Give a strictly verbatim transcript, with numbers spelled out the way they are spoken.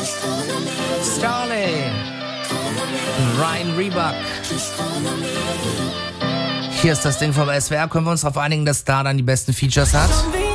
Starley. Ryan Reebok. Hier ist das Ding vom S W R. Können wir uns darauf einigen, dass da dann die besten Features hat?